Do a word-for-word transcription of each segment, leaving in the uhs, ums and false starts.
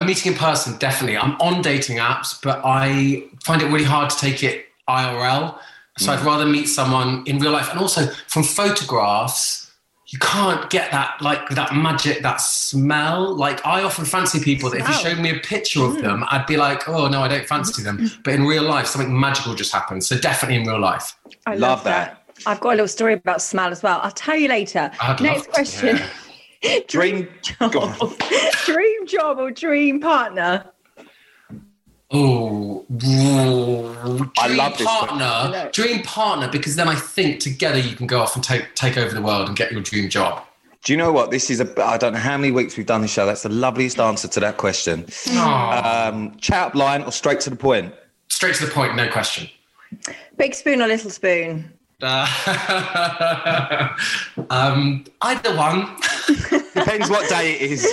meeting in person, definitely. I'm on dating apps, but I find it really hard to take it I R L. So mm. I'd rather meet someone in real life. And also from photographs, you can't get that, like that magic, that smell. Like I often fancy people that if you showed me a picture of mm. them, I'd be like, oh no, I don't fancy them. But in real life, something magical just happens. So definitely in real life. I love, love that. that. I've got a little story about smell as well. I'll tell you later. I'd Next question. To, dream, dream job. Dream job or dream partner? Oh, dream I love this partner. Dream partner, because then I think together you can go off and take take over the world and get your dream job. Do you know what? This is a, I don't know how many weeks we've done this show. That's the loveliest answer to that question. Um, chat up line or straight to the point? Straight to the point, no question. Big spoon or little spoon? Uh, um, either one. Depends what day it is.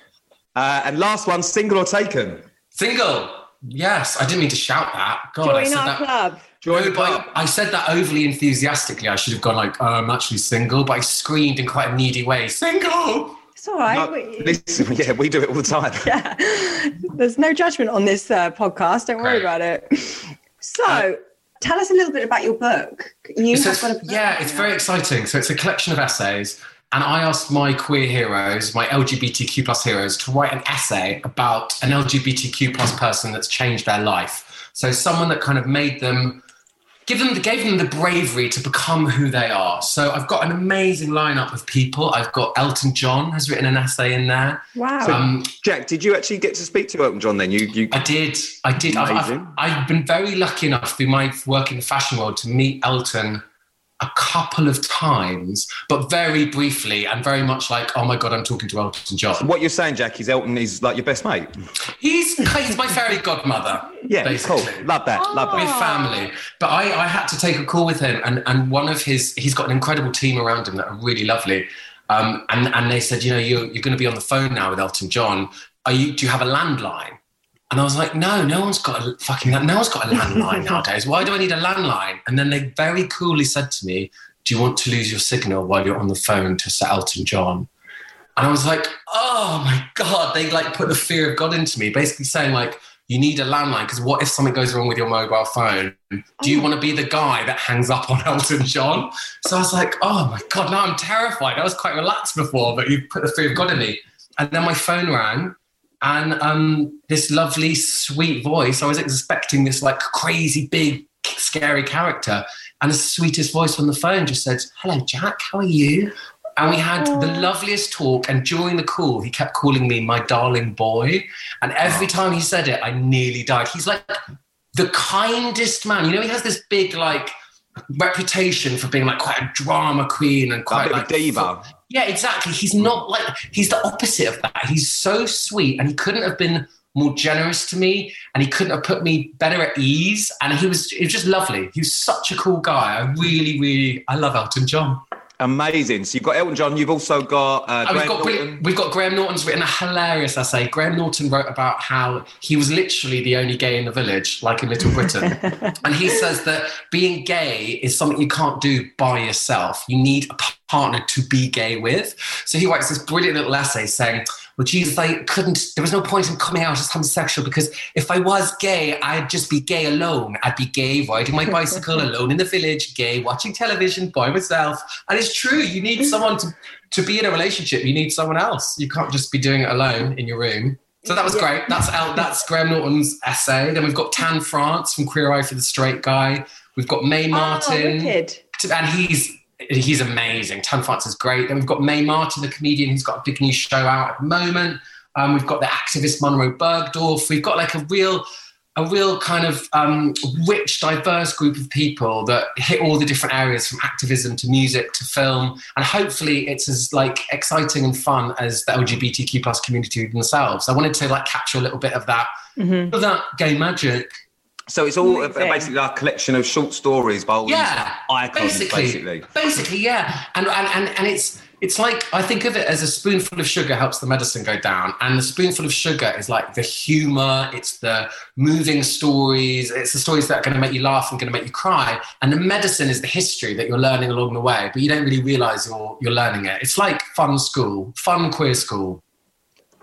Uh, and last one, single or taken? Single. Yes, I didn't mean to shout that. God, Join I said our that. club. Join the No, club. I, I said that overly enthusiastically. I should have gone like, oh, I'm actually single, but I screamed in quite a needy way, single. It's all right. No, we, listen, yeah, we do it all the time. yeah. There's no judgment on this uh, podcast. Don't worry Right. about it. So, uh, tell us a little bit about your book. You It's have a- got a book yeah, it's now. very exciting. So it's a collection of essays. And I asked my queer heroes, my L G B T Q plus heroes, to write an essay about an L G B T Q plus person that's changed their life. So someone that kind of made them, give them, gave them the bravery to become who they are. So I've got an amazing lineup of people. I've got Elton John has written an essay in there. Wow. So, Um, Jack, did you actually get to speak to Elton John then? You, you... I did. I did. I've, I've, Amazing. I've been very lucky enough through my work in the fashion world to meet Elton a couple of times, but very briefly and very much like, oh my God, I'm talking to Elton John. What you're saying, Jack, is Elton is like your best mate? He's, he's my fairy godmother. Yeah, basically. cool. Love that. Love We're that. family. But I, I had to take a call with him, and, and one of his, he's got an incredible team around him that are really lovely. Um, and, and they said, you know, you're, you're going to be on the phone now with Elton John. Are you, do you have a landline? And I was like, no, no one's got a fucking, no one's got a landline nowadays. Why do I need a landline? And then they very coolly said to me, do you want to lose your signal while you're on the phone to Sir Elton John? And I was like, oh my God, they like put the fear of God into me, basically saying like, you need a landline because what if something goes wrong with your mobile phone? Do you want to be the guy that hangs up on Elton John? So I was like, oh my God, now I'm terrified. I was quite relaxed before, but you put the fear of God in me. And then my phone rang and um, this lovely, sweet voice, I was expecting this like crazy, big, scary character. And the sweetest voice on the phone just said, hello, Jack, how are you? And we had the loveliest talk. And during the call, he kept calling me my darling boy. And every time he said it, I nearly died. He's like the kindest man. You know, he has this big, like, reputation for being like quite a drama queen and quite A bit of like a diva. Yeah, exactly. He's not like, he's the opposite of that. He's so sweet, and he couldn't have been more generous to me, and he couldn't have put me better at ease. And he was, he was just lovely. He was such a cool guy. I really, really, I love Elton John. Amazing. So you've got Elton John. You've also got uh, Oh, Graham we've, got, Norton. we've got Graham Norton's written a hilarious essay. Graham Norton wrote about how he was literally the only gay in the village, like in Little Britain. And he says that being gay is something you can't do by yourself. You need a partner to be gay with. So he writes this brilliant little essay saying, well, Jesus, I couldn't, there was no point in coming out as homosexual because if I was gay, I'd just be gay alone. I'd be gay riding my bicycle alone in the village, gay, watching television by myself. And it's true, you need someone to, to be in a relationship. You need someone else. You can't just be doing it alone in your room. So that was yeah. great. That's El, that's Graham Norton's essay. Then we've got Tan France from Queer Eye for the Straight Guy. We've got Mae Martin. Oh, wicked. And he's... He's amazing. Tan France is great. Then we've got Mae Martin, the comedian, who's got a big new show out at the moment. Um, we've got the activist Monroe Bergdorf. We've got like a real, a real kind of um, rich, diverse group of people that hit all the different areas from activism to music to film. And hopefully it's as like exciting and fun as the L G B T Q plus community themselves. I wanted to like capture a little bit of that, mm-hmm. of that gay magic. So it's all Amazing. basically like a collection of short stories by all yeah, these icons, basically, basically. Basically, yeah. And, and and and it's it's like, I think of it as a spoonful of sugar helps the medicine go down. And the spoonful of sugar is like the humor, it's the moving stories, it's the stories that are going to make you laugh and going to make you cry. And the medicine is the history that you're learning along the way, but you don't really realize you're you're learning it. It's like fun school, fun queer school.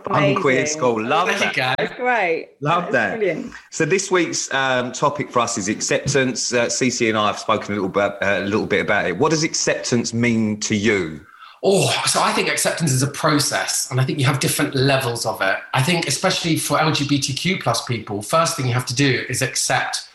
I'm queer school. Love there that. You go. That's great. Love That's that. Brilliant. So this week's um, topic for us is acceptance. Uh, Cece and I have spoken a little bit, uh, a little bit about it. What does acceptance mean to you? Oh, so I think acceptance is a process, and I think you have different levels of it. I think especially for L G B T Q plus people, first thing you have to do is accept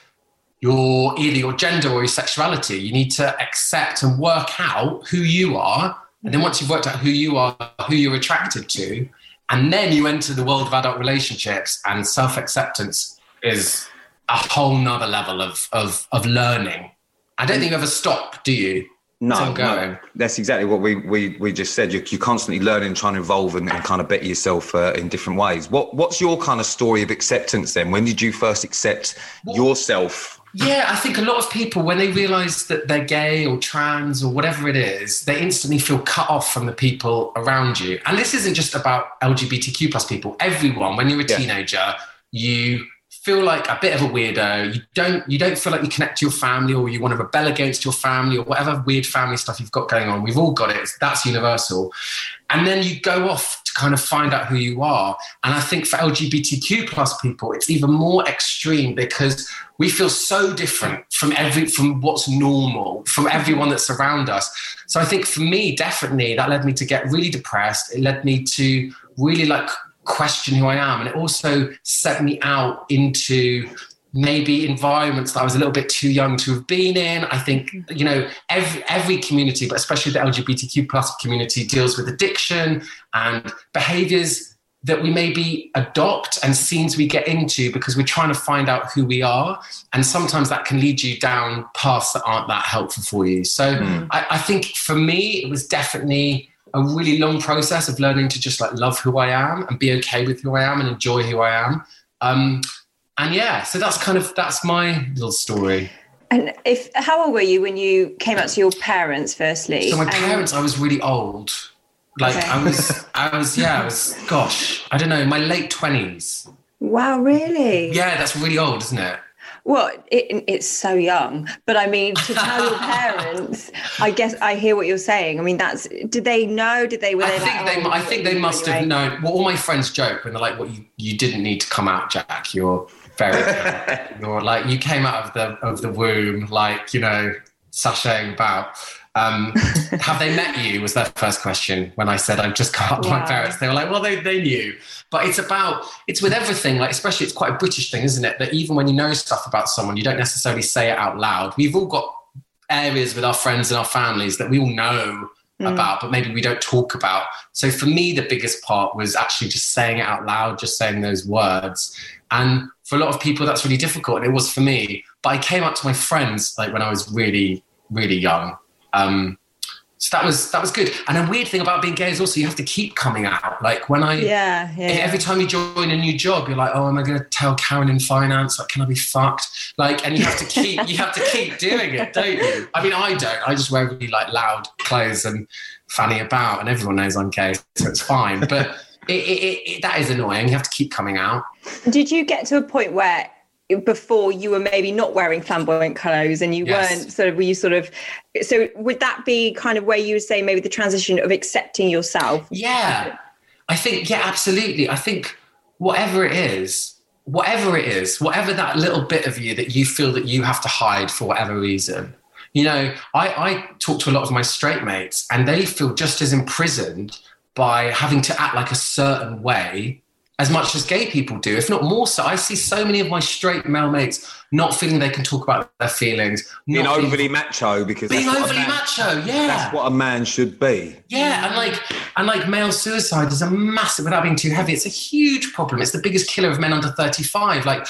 your either your gender or your sexuality. You need to accept and work out who you are. And then once you've worked out who you are, who you're attracted to, and then you enter the world of adult relationships, and self-acceptance is a whole nother level of, of, of learning. I don't think you ever stop, do you? No, no, that's exactly what we we we just said. You're, you're constantly learning, trying to evolve and, and kind of better yourself uh, in different ways. What What's your kind of story of acceptance then? When did you first accept well, yourself? Yeah, I think a lot of people, when they realise that they're gay or trans or whatever it is, they instantly feel cut off from the people around you. And this isn't just about L G B T Q plus people. Everyone, when you're a yeah. teenager, you feel like a bit of a weirdo. You don't you don't feel like you connect to your family, or you want to rebel against your family, or whatever weird family stuff you've got going on. We've all got it. That's universal. And then you go off to kind of find out who you are. And I think for L G B T Q plus people, it's even more extreme because we feel so different from every from what's normal, from everyone that's around us. So I think for me, definitely, that led me to get really depressed. It led me to really like question who I am. And it also set me out into maybe environments that I was a little bit too young to have been in. I think, you know, every, every community, but especially the L G B T Q plus community, deals with addiction and behaviors that we maybe adopt and scenes we get into because we're trying to find out who we are. And sometimes that can lead you down paths that aren't that helpful for you. So mm. I, I think for me, it was definitely a really long process of learning to just like love who I am and be okay with who I am and enjoy who I am. Um, and yeah, so that's kind of, that's my little story. And if, how old were you when you came out to your parents firstly? So my and... parents, I was really old. Like okay. I was, I was, yeah, I was, gosh, I don't know, my late twenties. Wow, really? Yeah, that's really old, isn't it? Well, it, it's so young, but I mean, to tell your parents, I guess I hear what you're saying. I mean, that's, did they know? Did they, were they I think like, they, oh, I think they must anyway? have known. Well, all my friends joke when they're like, well, you, you didn't need to come out, Jack. You're very, you're like, you came out of the, of the womb, like, you know, sashaying about. Um, have they met you was their first question when I said I'd just come up to wow. my parents. They were like, well, they, they knew. But it's about, it's with everything, like especially it's quite a British thing, isn't it? That even when you know stuff about someone, you don't necessarily say it out loud. We've all got areas with our friends and our families that we all know mm. about, but maybe we don't talk about. So for me, the biggest part was actually just saying it out loud, just saying those words. And for a lot of people, that's really difficult. And it was for me. But I came up to my friends like when I was really, really young. Um, so that was that was good. And a weird thing about being gay is also you have to keep coming out. Like when I, yeah, yeah. every time you join a new job, you're like, oh, am I going to tell Karen in finance? Like, can I be fucked? Like, and you have to keep you have to keep doing it, don't you? I mean, I don't. I just wear really like loud clothes and fanny about, and everyone knows I'm gay, so it's fine. But it, it, it, that is annoying. You have to keep coming out. Did you get to a point where, before you were maybe not wearing flamboyant clothes and you yes. weren't sort of, were you sort of, so would that be kind of where you would say maybe the transition of accepting yourself? Yeah, I think, yeah, absolutely. I think whatever it is, whatever it is, whatever that little bit of you that you feel that you have to hide for whatever reason, you know, I, I talk to a lot of my straight mates and they feel just as imprisoned by having to act like a certain way as much as gay people do, if not more so. I see so many of my straight male mates not feeling they can talk about their feelings. Being overly being, macho because being that's overly man, macho, yeah. That's what a man should be. Yeah, and like and like male suicide is a massive, without being too heavy, it's a huge problem. It's the biggest killer of men under thirty-five. Like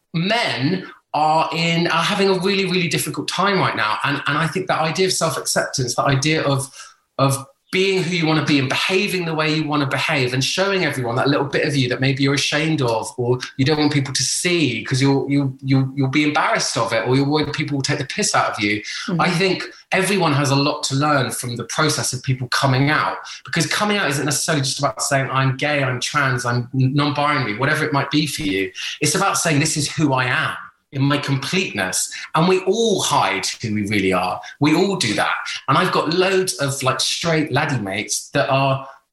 men are in are having a really, really difficult time right now. And and I think that idea of self-acceptance, the idea of of being who you want to be and behaving the way you want to behave and showing everyone that little bit of you that maybe you're ashamed of or you don't want people to see because you'll, you, you, you'll be embarrassed of it or you're worried people will take the piss out of you. Mm-hmm. I think everyone has a lot to learn from the process of people coming out, because coming out isn't necessarily just about saying I'm gay, I'm trans, I'm non-binary, whatever it might be for you. It's about saying this is who I am in my completeness. And we all hide who we really are. We all do that. And I've got loads of like straight laddie mates that are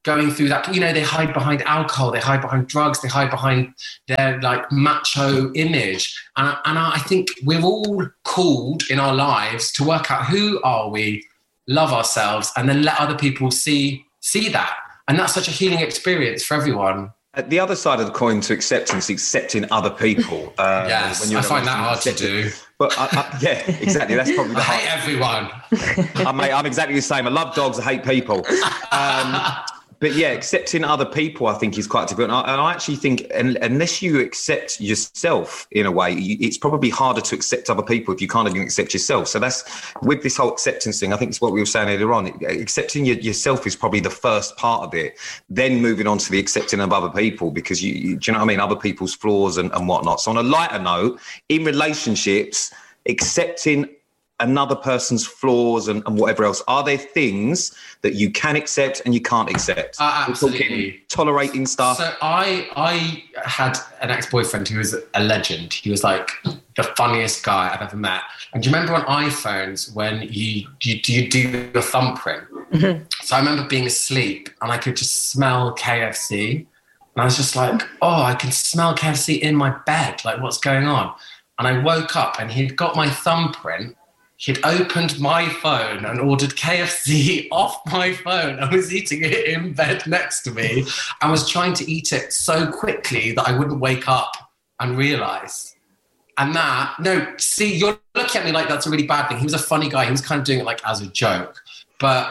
going through that, you know, they hide behind alcohol, they hide behind drugs, they hide behind their like macho image. And, and I think we're all called in our lives to work out who are we, love ourselves, and then let other people see see that. And that's such a healing experience for everyone. At the other side of the coin to acceptance, accepting other people. Uh, yes, when you're I find that hard to do. But I, I, yeah, exactly. That's probably the I hate everyone. I, mate, I'm exactly the same. I love dogs. I hate people. Um, But yeah, accepting other people, I think, is quite difficult. And I, and I actually think unless you accept yourself in a way, it's probably harder to accept other people if you can't even accept yourself. So that's with this whole acceptance thing. I think it's what we were saying earlier on. Accepting your, yourself is probably the first part of it. Then moving on to the accepting of other people, because you, you do you know what I mean? Other people's flaws and, and whatnot. So on a lighter note, in relationships, accepting another person's flaws and, and whatever else, are there things that you can accept and you can't accept? Uh, absolutely. Tolerating stuff. So I I had an ex-boyfriend who was a legend. He was like the funniest guy I've ever met. And do you remember on iPhones when you you, you do your thumbprint? Mm-hmm. So I remember being asleep and I could just smell K F C. And I was just like, oh, I can smell K F C in my bed. Like, what's going on? And I woke up and he'd got my thumbprint. He'd opened my phone and ordered K F C off my phone. I was eating it in bed next to me. I was trying to eat it so quickly that I wouldn't wake up and realise. And that, no, see, you're looking at me like that's a really bad thing. He was a funny guy. He was kind of doing it like as a joke. But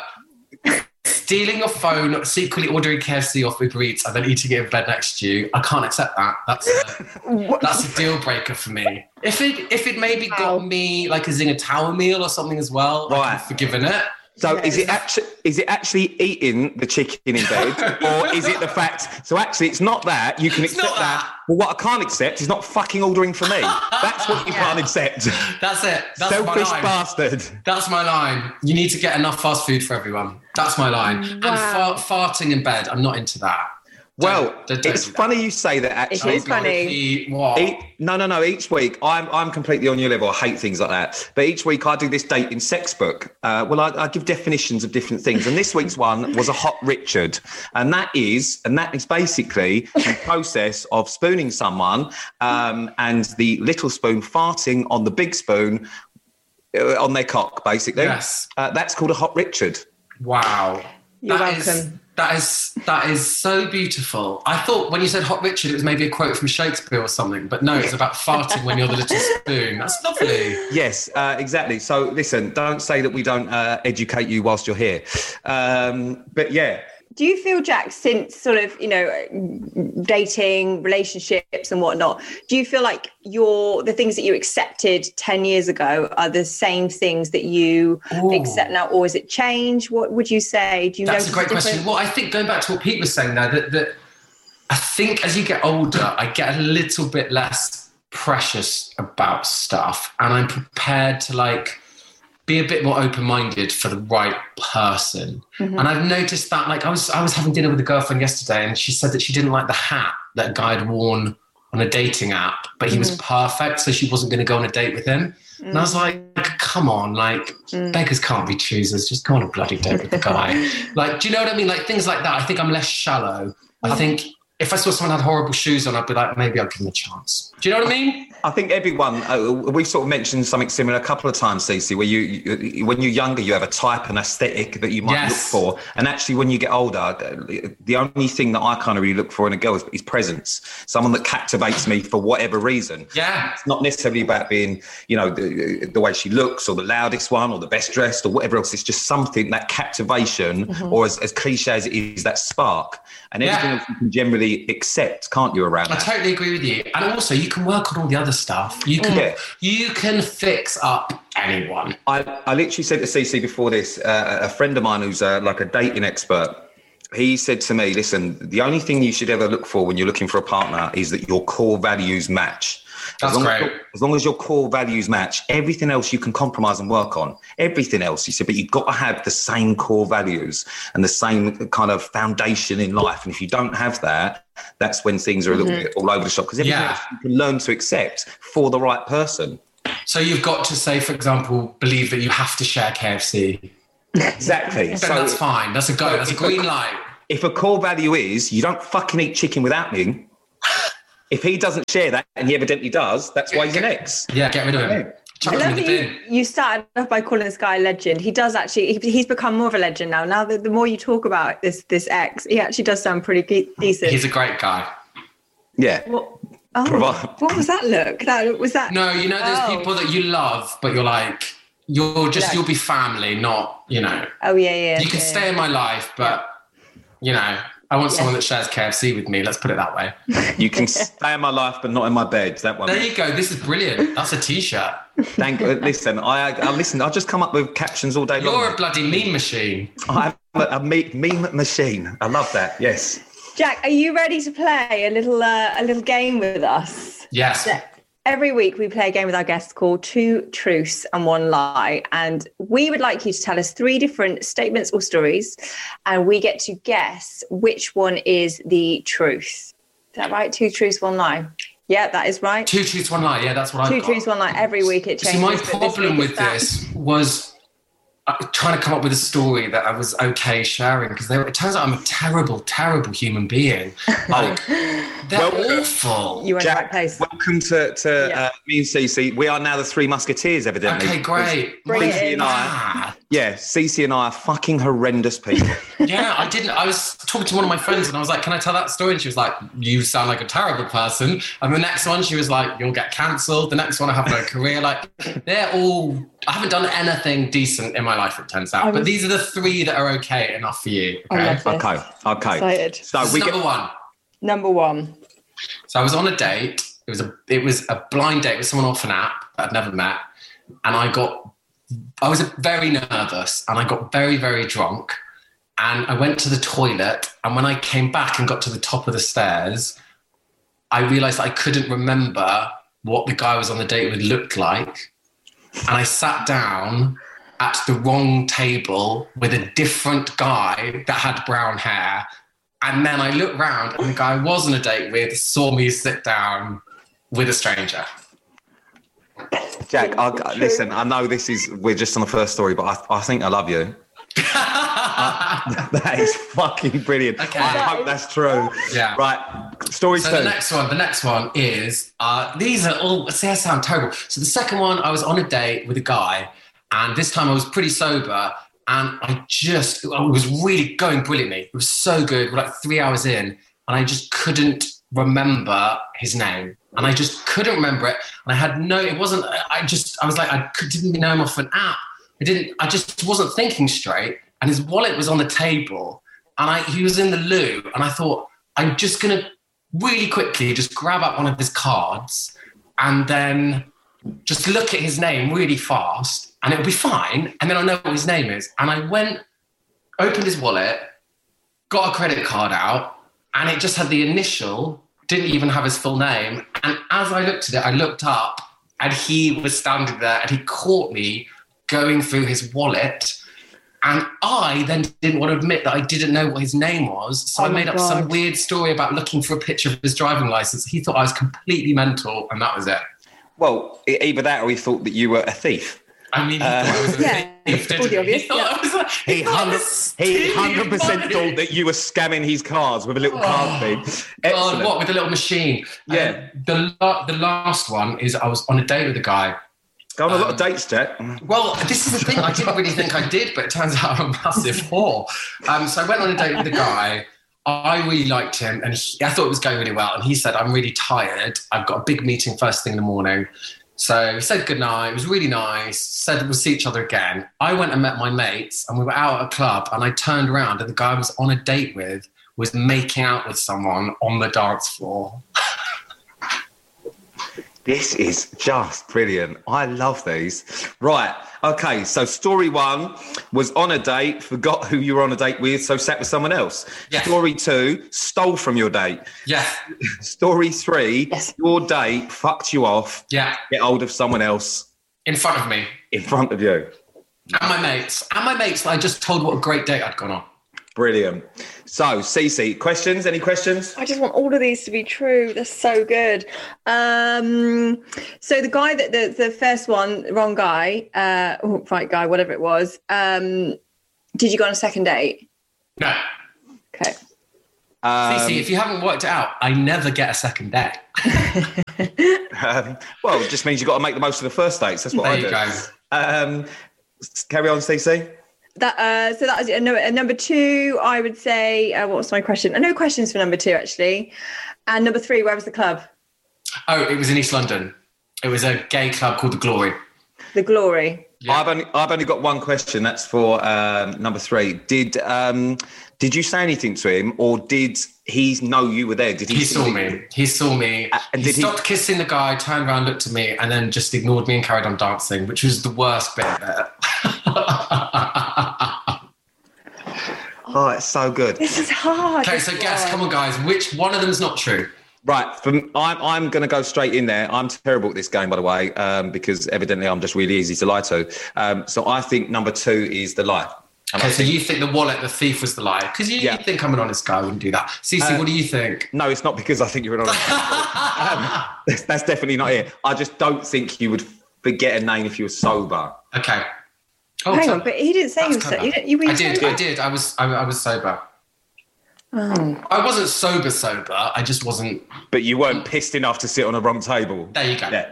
stealing your phone, secretly ordering K F C off Uber Eats and then eating it in bed next to you, I can't accept that. That's a, that's a deal breaker for me. If it if it maybe got me like a Zinger Tower meal or something as well, right. I've forgiven it. So yes. is it actually is it actually eating the chicken in bed, or is it the fact? So actually, it's not that you can it's accept that. that. Well, what I can't accept is not fucking ordering for me. That's what you yeah. can't accept. That's it. That's Selfish my line. bastard. That's my line. You need to get enough fast food for everyone. That's my line. Wow. And far, farting in bed, I'm not into that. Well, don't, don't, don't it's funny you say that. Actually, it is funny. What? Each, no, no, no. Each week, I'm I'm completely on your level. I hate things like that. But each week, I do this dating sex book. Uh, well, I, I give definitions of different things, and this week's one was a hot Richard, and that is, and that is basically the process of spooning someone, um, and the little spoon farting on the big spoon uh, on their cock, basically. Yes, uh, that's called a hot Richard. Wow. You're that welcome. Is, that is that is so beautiful. I thought when you said Hot Richard, it was maybe a quote from Shakespeare or something, but no, it's about farting when you're the little spoon. That's lovely. Yes, uh, exactly. So listen, don't say that we don't uh, educate you whilst you're here. Um, but yeah. Do you feel, Jack, since sort of, you know, dating, relationships and whatnot, do you feel like your the things that you accepted ten years ago are the same things that you Ooh. accept now, or is it change? What would you say? Do you That's a great a question. Well, I think going back to what Pete was saying there, that, that I think as you get older, I get a little bit less precious about stuff, and I'm prepared to like be a bit more open-minded for the right person. Mm-hmm. And I've noticed that, like, I was I was having dinner with a girlfriend yesterday, and she said that she didn't like the hat that a guy had worn on a dating app, but he mm. was perfect, so she wasn't going to go on a date with him. Mm. And I was like, come on, like, mm. beggars can't be choosers. Just go on a bloody date with the guy. Like, do you know what I mean? Like, things like that. I think I'm less shallow. Mm. I think if I saw someone had horrible shoes on, I'd be like, maybe I'll give them a chance. Do you know what I mean? I think everyone, uh, we've sort of mentioned something similar a couple of times, Cece, where you, you, when you're younger, you have a type and aesthetic that you might yes. look for. And actually, when you get older, the only thing that I kind of really look for in a girl is, is presence. Someone that captivates me for whatever reason. Yeah. It's not necessarily about being, you know, the, the way she looks or the loudest one or the best dressed or whatever else. It's just something, that captivation, mm-hmm. or as, as cliche as it is, that spark. And everything yeah. else you can generally accept, can't you, around I that? I totally agree with you. And also, you can work on all the other stuff. You can yeah. you can fix up anyone. I, I literally said to Cece before this, uh, a friend of mine who's uh, like a dating expert, he said to me, listen, the only thing you should ever look for when you're looking for a partner is that your core values match. That's as long great. As, as long as your core values match, everything else you can compromise and work on. Everything else, he said, but you've got to have the same core values and the same kind of foundation in life. And if you don't have that, that's when things are a little mm-hmm. bit all over the shop, because everything yeah. else you can learn to accept for the right person. So you've got to say, for example, believe that you have to share K F C. Exactly. so that's fine. That's a go. That's a green light. if a core value is you don't fucking eat chicken without me, if he doesn't share that, and he evidently does, that's why he's an ex. Yeah, get rid of him. I love that you, you started off by calling this guy a legend. He does actually, he, he's become more of a legend now. Now, the, the more you talk about this this ex, he actually does sound pretty de- decent. He's a great guy. Yeah. What, oh, what was that look? That was that? No, you know, there's oh. people that you love, but you're like, you're just, no. you'll be family, not, you know. Oh, yeah, yeah. You can yeah, stay yeah. in my life, but, you know, I want yeah. someone that shares K F C with me. Let's put it that way. You can stay in my life, but not in my bed. That one. There you go. This is brilliant. That's a T-shirt. Thank you. Listen, I, I listen. I just come up with captions all day You're long. You're a bloody meme machine. I'm a, a meme machine. I love that. Yes. Jack, are you ready to play a little uh, a little game with us? Yes. Yeah. Every week we play a game with our guests called Two Truths and One Lie. And we would like you to tell us three different statements or stories. And we get to guess which one is the truth. Is that right? Two truths, one lie. Yeah, that is right. Two truths, one lie. Yeah, that's what I Two truths, one lie. Every week it changes. See, my problem with this was trying to come up with a story that I was okay sharing, because it turns out I'm a terrible, terrible human being. Like, they're well, awful. You were in the Jack, right place. Welcome to, to yeah. uh, me and Cece. We are now the three musketeers, evidently. Okay, great. Cece and I, yeah, Cece and I are fucking horrendous people. Yeah, I didn't. I was talking to one of my friends and I was like, can I tell that story? And she was like, you sound like a terrible person. And the next one, she was like, you'll get cancelled. The next one, I have no career. Like, they're all, I haven't done anything decent in my life, it turns out. Was, but these are the three that are okay enough for you. Okay, okay, okay. Excited. So this we number get... one. Number one. So I was on a date. It was a it was a blind date with someone off an app that I'd never met. And I got, I was very nervous and I got very, very drunk. And I went to the toilet. And when I came back and got to the top of the stairs, I realized I couldn't remember what the guy I was on the date with looked like. And I sat down at the wrong table with a different guy that had brown hair. And then I looked round and the guy I was on a date with saw me sit down with a stranger. Jack, I, listen, I know this is, we're just on the first story, but I, I think I love you. uh, that is fucking brilliant. Okay. I hope that's true. Yeah. Right. Story so two. the next one, the next one is, uh, these are all, see, I sound terrible. So the second one, I was on a date with a guy and this time I was pretty sober. And I just, I was really going brilliantly. It was so good. We're like three hours in and I just couldn't remember his name. And I just couldn't remember it. And I had no, it wasn't, I just, I was like, I didn't even know him off an app. I didn't, I just wasn't thinking straight. And his wallet was on the table and I, he was in the loo. And I thought, I'm just going to really quickly just grab up one of his cards and then just look at his name really fast. And it'll be fine. And then I'll know what his name is. And I went, opened his wallet, got a credit card out, and it just had the initial, didn't even have his full name. And as I looked at it, I looked up, and he was standing there, and he caught me going through his wallet. And I then didn't want to admit that I didn't know what his name was. So oh I made up God. some weird story about looking for a picture of his driving license. He thought I was completely mental, and that was it. Well, either that or he thought that you were a thief. I mean, he uh, thought I was a yeah, thief, didn't he? He thought I was a, he, he one hundred percent thought that you were scamming his cards with a little oh, card feed. God, what, with a little machine? Yeah. Um, the, the last one is I was on a date with a guy. Go on um, a lot of um, dates, Jack. Well, this is the thing. I didn't really think I did, but it turns out I'm a massive whore. Um, so I went on a date with a guy. I really liked him, and he, I thought it was going really well. And he said, I'm really tired. I've got a big meeting first thing in the morning. So he said goodnight. It was really nice. Said we'll see each other again. I went and met my mates, and we were out at a club, and I turned around, and the guy I was on a date with was making out with someone on the dance floor. This is just brilliant. I love these. Right. Okay. So story one was on a date, forgot who you were on a date with, so sat with someone else. Yes. Story two, stole from your date. Yes. Story three, yes. your date fucked you off. Yeah. Get hold of someone else. In front of me. In front of you. And my mates. And my mates that I just told what a great date I'd gone on. Brilliant. So, Cece, questions? Any questions? I just want all of these to be true. They're so good. Um, so the guy that the, the first one, wrong guy, uh, oh, right guy, whatever it was. Um, did you go on a second date? No. Okay. Um, Cece, if you haven't worked it out, I never get a second date. um, well, it just means you've got to make the most of the first dates. That's what there I you do. go. Um, carry on, Cece. That uh, so that was uh, no, uh, number two. I would say. Uh, what was my question? I know questions for number two actually, and number three. Where was the club? Oh, it was in East London. It was a gay club called The Glory. The Glory. Yeah. I've only I've only got one question. That's for um, number three. Did um, did you say anything to him, or did he know you were there? Did he? He saw me. He saw me. Uh, and he did he- stopped kissing the guy, turned around, looked at me, and then just ignored me and carried on dancing, which was the worst bit of it. Oh, it's so good. This is hard. Okay, so guess, come on, guys, which one of them's not true? Right, from, I'm, I'm going to go straight in there. I'm terrible at this game, by the way, um, because evidently I'm just really easy to lie to. Um, so I think number two is the lie. And Okay, I so think, you think the wallet, the thief was the lie? Because you, Yeah. you think I'm an honest guy, I wouldn't do that. Cece, Uh, what do you think? no, it's not because I think you're an honest um, that's, that's definitely not it. I just don't think you would forget a name if you were sober. Okay. Oh, Hang so- on, but he didn't say he that's was. So, clever. you, didn't- you were I did, sober? I did. I was, I, I was sober. Oh. I wasn't sober, sober. I just wasn't. But you weren't pissed enough to sit on a wrong table. There you go. Yeah.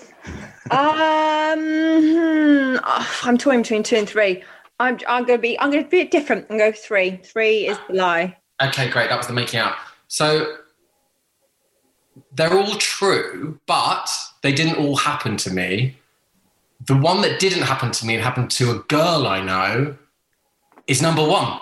Um, hmm, oh, I'm toying between two and three. I'm, I'm going to be. I'm going to be different and go three. Three is the lie. Okay, great. That was the making out. So they're all true, but they didn't all happen to me. The one that didn't happen to me and happened to a girl I know is number one.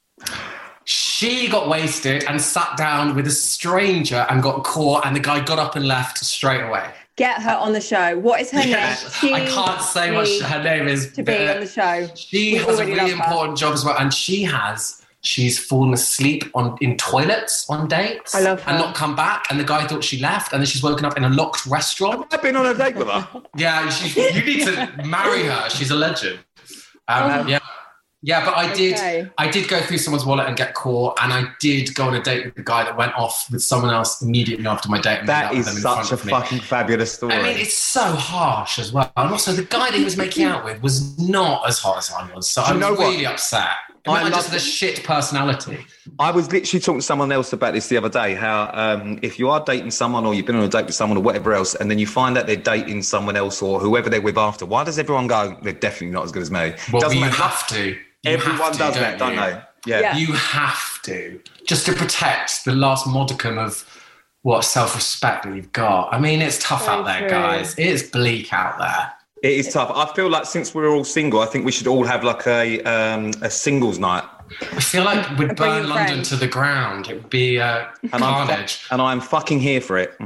She got wasted and sat down with a stranger and got caught, and the guy got up and left straight away. Get her on the show. What is her Yeah, name? She I can't say what needs her name is. to be on the show. She We has a already really love her. important job as well, and she has. She's fallen asleep on in toilets on dates. I love her. And not come back. And the guy thought she left, and then she's woken up in a locked restaurant. I've been on a date with her. Yeah, she, you need to marry her. She's a legend. Um, Oh. Yeah, yeah. But I did. Okay. I did go through someone's wallet and get caught, and I did go on a date with the guy that went off with someone else immediately after my date. And made That out with is them in such front a of me. fucking fabulous story. I mean, it's so harsh as well. And also, the guy that he was making out with was not as hot as I was. So Do I you was know what? really upset. I, I mean, I love just had a shit personality. I was literally talking to someone else about this the other day, how um, if you are dating someone or you've been on a date with someone or whatever else, and then you find that they're dating someone else or whoever they're with after, why does everyone go, they're definitely not as good as me? Well, Doesn't you matter. have to. You Everyone have to, does don't that, don't you? they? Yeah. Yeah. You have to. Just to protect the last modicum of what self-respect that you've got. I mean, it's tough Very out there, true. guys. It's bleak out there. It is tough. I feel like since we're all single, I think we should all have like a um, a singles night. I feel like we'd And bring burn your London friends. to the ground. It would be uh, And I'm, carnage. fu- and I'm fucking here for it.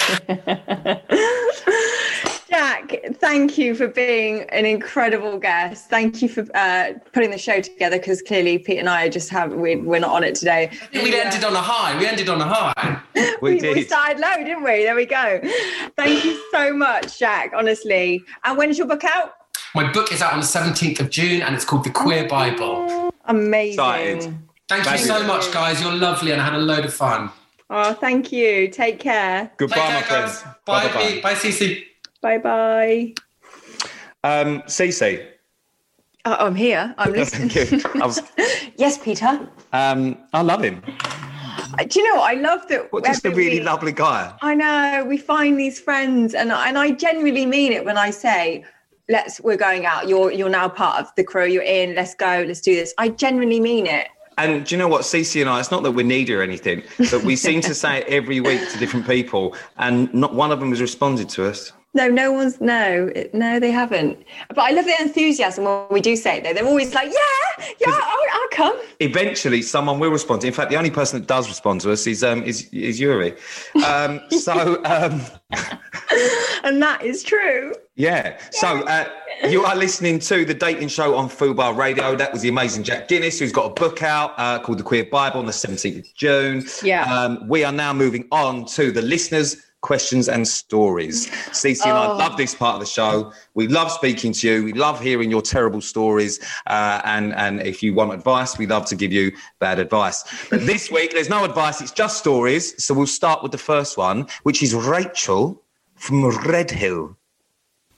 Jack, thank you for being an incredible guest. Thank you for uh, putting the show together, because clearly Pete and I just have we, we're not on it today. I think we ended on a high. We ended on a high. We, we, did. we started low, didn't we? There we go. Thank you so much, Jack, honestly. And when's your book out? My book is out on the seventeenth of June, and it's called The Queer Bible. Amazing. Excited. Thank you so Fabulous. much, guys. You're lovely, and I had a load of fun. Oh, thank you. Take care. Goodbye, Take my care, friends. guys. Bye, Bye-bye. Pete. Bye, Cece. Bye-bye. Um, Cece. Oh, I'm here. I'm listening. Thank you. I, was, Yes, Peter. um, I love him. Do you know what? I love that. What just a every really week- lovely guy. I know, we find these friends, and and I genuinely mean it when I say, let's we're going out. You're you're now part of the crew. You're in. Let's go. Let's do this. I genuinely mean it. And do you know what, Cece and I, it's not that we're needy or anything, but we seem to say it every week to different people, and not one of them has responded to us. No, no one's no, it- no, they haven't. But I love the enthusiasm when we do say it. Though they're always like, yeah, yeah, I'll, I'll come. Eventually, someone will respond. In fact, the only person that does respond to us is um, is, is Yuri. Um, so, um, And that is true. yeah. So, uh, you are listening to The Dating Show on Fubar Radio. That was the amazing Jack Guinness, who's got a book out uh, called The Queer Bible on the seventeenth of June. Yeah. Um, we are now moving on to the listeners' questions and stories. Cece and I Oh. love this part of the show. We love speaking to you. We love hearing your terrible stories. Uh, and, and if you want advice, we love to give you bad advice. But this week, there's no advice. It's just stories. So we'll start with the first one, which is Rachel from Redhill.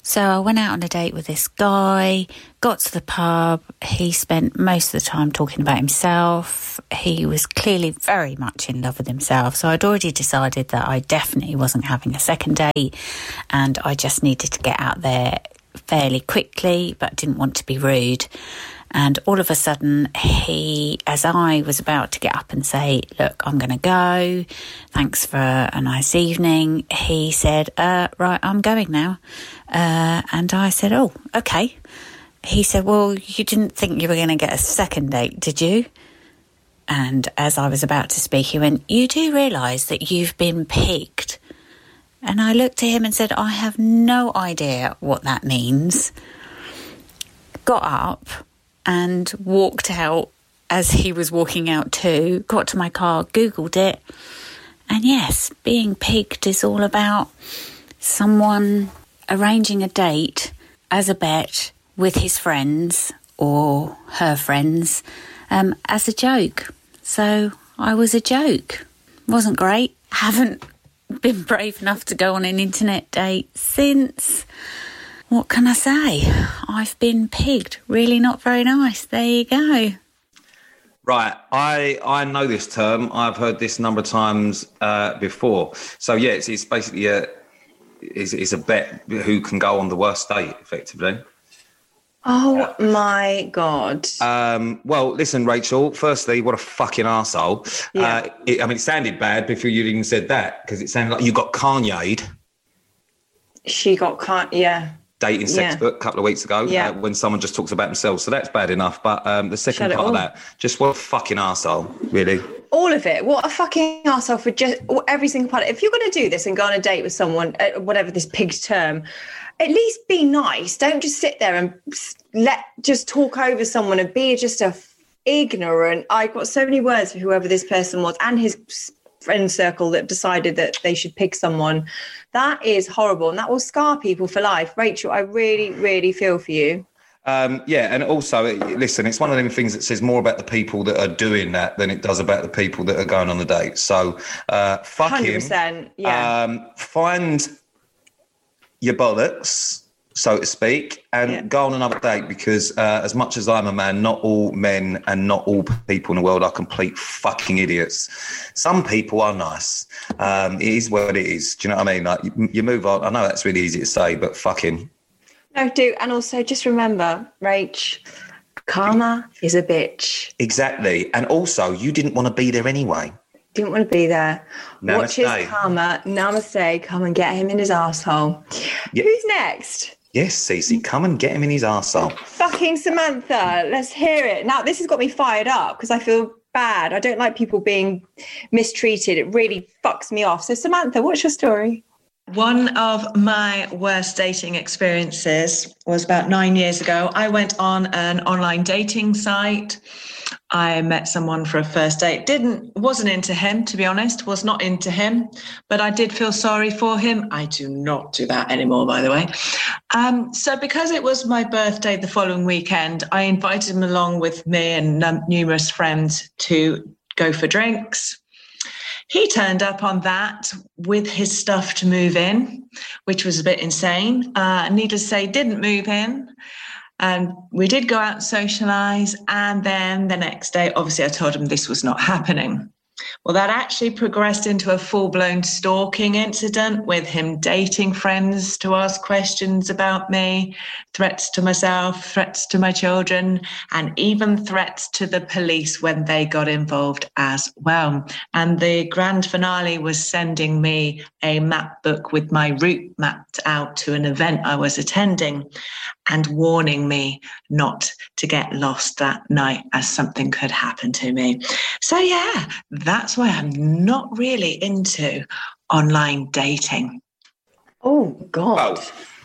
So I went out on a date with this guy, got to the pub. He spent most of the time talking about himself. He was clearly very much in love with himself. So I'd already decided that I definitely wasn't having a second date and I just needed to get out there fairly quickly, but didn't want to be rude. And all of a sudden, he, as I was about to get up and say, look, I'm going to go, thanks for a nice evening, he said, uh, right, I'm going now. Uh, and I said, oh, okay. He said, well, you didn't think you were going to get a second date, did you? And as I was about to speak, he went, you do realise that you've been pigged? And I looked at him and said, I have no idea what that means. Got up and walked out as he was walking out too, got to my car, Googled it. And yes, being pigged is all about someone arranging a date as a bet with his friends or her friends um, as a joke. So I was a joke. Wasn't great. Haven't been brave enough to go on an internet date since. What can I say? I've been pigged. Really not very nice. There you go. Right. I I know this term. I've heard this a number of times uh, before. So, yeah, it's, it's basically a, it's, it's a bet who can go on the worst date, effectively. Oh, my God. Um, well, listen, Rachel, firstly, what a fucking arsehole. Yeah. Uh, it, I mean, it sounded bad before you even said that because it sounded like you got Kanye'd. She got can't, yeah. Dating sex yeah. book a couple of weeks ago yeah. uh, when someone just talks about themselves. So that's bad enough. But um, the second Shut part of that, just what a fucking arsehole, really. All of it. What a fucking arsehole for just every single part. If you're going to do this and go on a date with someone, uh, whatever this pigged term, at least be nice. Don't just sit there and let just talk over someone and be just a f- ignorant. I've got so many words for whoever this person was and his friend circle that decided that they should pick someone. That is horrible, and that will scar people for life. Rachel, I really, really feel for you. Um, yeah, and also, listen, it's one of them things that says more about the people that are doing that than it does about the people that are going on the date. So, uh, fuck one hundred percent, him. yeah. Um, find your bollocks, so to speak, and yeah. go on another date because uh, as much as I'm a man, not all men and not all people in the world are complete fucking idiots. Some people are nice. Um, it is what it is. Do you know what I mean? Like you, you move on. I know that's really easy to say, but fucking. No, do. And also just remember, Rach, karma is a bitch. Exactly. And also, you didn't want to be there anyway. Didn't want to be there. Namaste. Watch his karma. Namaste. Come and get him in his arsehole. Yeah. Who's next? Yes, Cece, come and get him in his arsehole. Fucking Samantha. Let's hear it. Now, this has got me fired up because I feel bad. I don't like people being mistreated. It really fucks me off. So, Samantha, what's your story? One of my worst dating experiences was about nine years ago. I went on an online dating site. I met someone for a first date. Didn't, wasn't into him, to be honest, was not into him, but I did feel sorry for him. I do not do that anymore, by the way. Um, so because it was my birthday the following weekend, I invited him along with me and um, numerous friends to go for drinks. He turned up on that with his stuff to move in, which was a bit insane. Uh, needless to say, didn't move in. And we did go out and socialise. And then the next day, obviously, I told him this was not happening. Well, that actually progressed into a full-blown stalking incident with him dating friends to ask questions about me, threats to myself, threats to my children, and even threats to the police when they got involved as well. And the grand finale was sending me a map book with my route mapped out to an event I was attending and warning me not to get lost that night as something could happen to me. So, yeah, that's why I'm not really into online dating. Oh, God.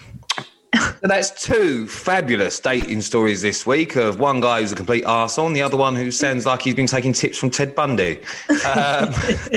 Oh. So that's two fabulous dating stories this week of one guy who's a complete arsehole and the other one who sounds like he's been taking tips from Ted Bundy. Um,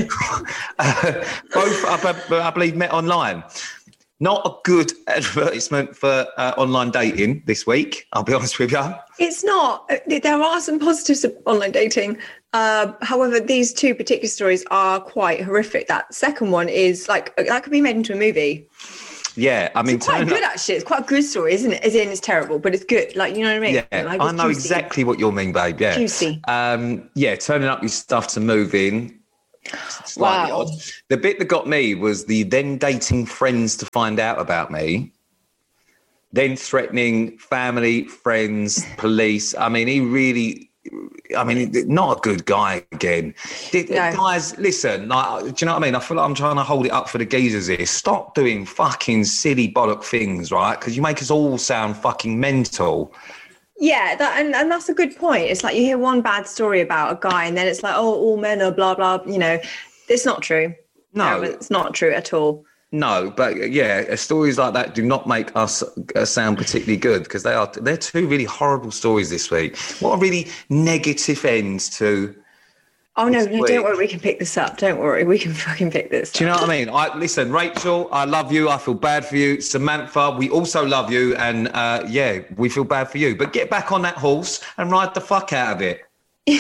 uh, both, I, I believe, met online. Not a good advertisement for uh, online dating this week, I'll be honest with you. It's not. There are some positives of online dating. Uh, however, these two particular stories are quite horrific. That second one is like, that could be made into a movie. Yeah, I mean, it's quite good up, actually. It's quite a good story, isn't it? As in, it's terrible, but it's good. Like, you know what I mean? Yeah, like, I know juicy. exactly what you mean, babe. Yeah, juicy. Um, yeah, turning up your stuff to move in. Slightly Wow. odd. The bit that got me was the then dating friends to find out about me, then threatening family, friends, police. I mean, he really. I mean, not a good guy again. No. Guys, listen, like, do you know what I mean? I feel like I'm trying to hold it up for the geezers here. Stop doing fucking silly bollock things, right? Because you make us all sound fucking mental. Yeah, that, and, and that's a good point. It's like you hear one bad story about a guy and then it's like, oh, all men are blah, blah, you know. It's not true. No. no it's not true at all. No, but yeah, stories like that do not make us uh, sound particularly good because they are they're two really horrible stories this week. What a really negative end to. Oh no, no, don't worry, we can pick this up. Don't worry, we can fucking pick this up. Do you know what I mean? I listen, Rachel, I love you. I feel bad for you. Samantha, we also love you, and uh, yeah, we feel bad for you. But get back on that horse and ride the fuck out of it.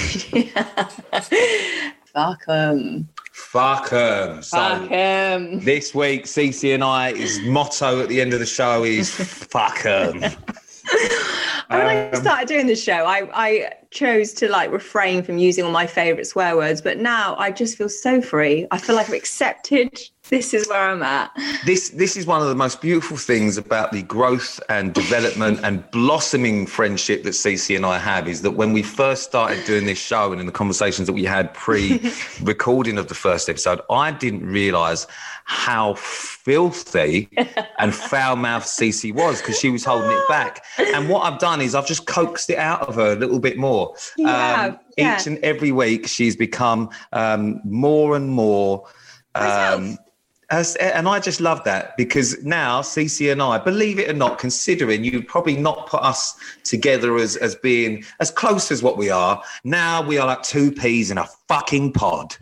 Fuck 'em. Fuck 'em. So Fuck 'em. This week, Cece and I, his motto at the end of the show is fuck 'em. When I started doing the show, I, I chose to like refrain from using all my favourite swear words, but now I just feel so free. I feel like I've accepted this is where I'm at. This this is one of the most beautiful things about the growth and development and blossoming friendship that Cece and I have is that when we first started doing this show and in the conversations that we had pre-recording of the first episode, I didn't realise how filthy and foul-mouthed Cece was because she was holding it back. And what I've done is I've just coaxed it out of her a little bit more. Yeah, um, yeah. Each and every week she's become um, more and more... Um, As, and I just love that because now Cece and I, believe it or not, considering you'd probably not put us together as, as being as close as what we are, now we are like two peas in a fucking pod.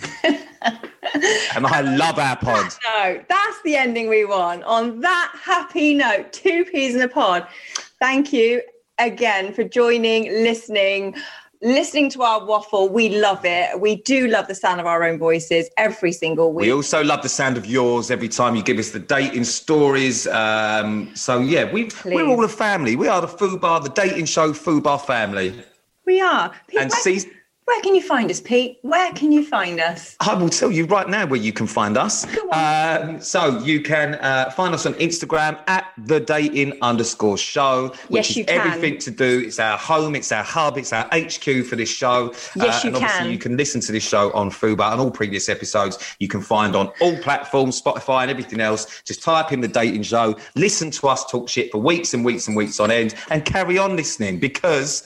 And I love our pod. No, that's the ending we want. On that happy note, two peas in a pod. Thank you again for joining, listening, listening to our waffle. We love it. We do love the sound of our own voices every single week. We also love the sound of yours every time you give us the dating stories. Um, so, yeah, we, we're all a family. We are the Fubar, the dating show Fubar family. We are. Pete, and where, see, where can you find us, Pete? Where can you find us? I will tell you right now where you can find us. Um, so you can uh, find us on Instagram at the dating underscore show, which yes, is you can. everything to do. It's our home, it's our hub, it's our H Q for this show. Yes, uh, you and obviously can. you can listen to this show on Fubar and all previous episodes. You can find on all platforms, Spotify and everything else. Just type in the dating show, listen to us talk shit for weeks and weeks and weeks on end and carry on listening because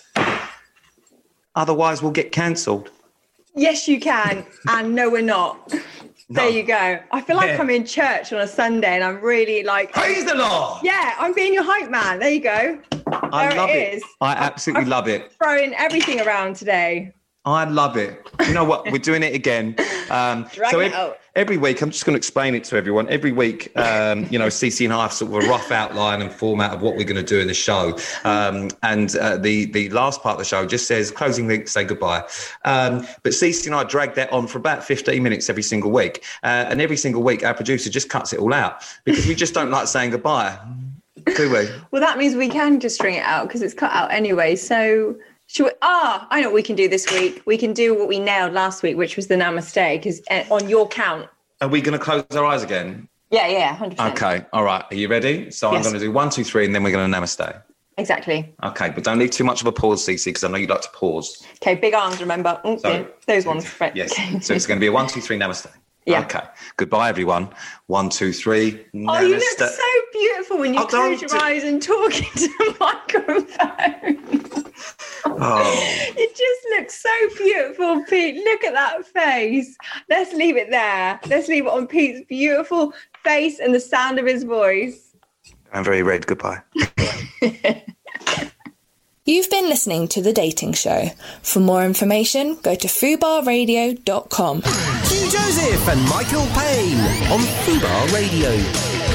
otherwise we'll get cancelled. Yes, you can. And no, we're not. No. There you go. I feel like yeah. I'm in church on a Sunday and I'm really like... Praise the Lord! Yeah, I'm being your hype man. There you go. I there love it it. is. I absolutely I'm love it. Throwing everything around today. I love it. You know what? We're doing it again. Um, Drag so it every, out. every week, I'm just going to explain it to everyone. Every week, um, you know, Cece and I have sort of a rough outline and format of what we're going to do in the show. Um, and uh, the the last part of the show just says closing link, say goodbye. Um, but Cece and I drag that on for about fifteen minutes every single week. Uh, and every single week, our producer just cuts it all out because we just don't like saying goodbye, do we? Well, that means we can just string it out because it's cut out anyway. So... Should we, ah, I know what we can do this week. We can do what we nailed last week, which was the namaste, because uh, on your count. Are we going to close our eyes again? Yeah, yeah, one hundred percent. Okay, all right. Are you ready? So yes. I'm going to do one, two, three, and then we're going to namaste. Exactly. Okay, but don't leave too much of a pause, Cece, because I know you'd like to pause. Okay, big arms, remember. Mm, so, yeah, those ones. Right. Yes, so it's going to be a one, two, three, namaste. Yeah. Okay. Goodbye, everyone. One, two, three. Namaste. Oh, you look so beautiful when you oh, close your do... eyes and talk into the microphone. Oh. It just looks so beautiful, Pete. Look at that face. Let's leave it there. Let's leave it on Pete's beautiful face and the sound of his voice. I'm very red. Goodbye. You've been listening to The Dating Show. For more information, go to fubar radio dot com. Hugh Joseph and Michael Payne on Fubar Radio.